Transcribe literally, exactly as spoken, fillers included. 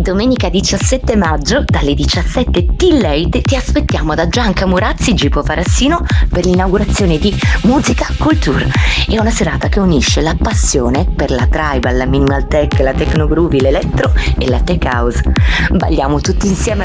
Domenica diciassette maggio, dalle diciassette till late, ti aspettiamo da Gianca Murazzi, Gipo Farassino, per l'inaugurazione di Musica Culture. È una serata che unisce la passione per la tribal, la minimal tech, la techno groovy, l'elettro e la tech house. Balliamo tutti insieme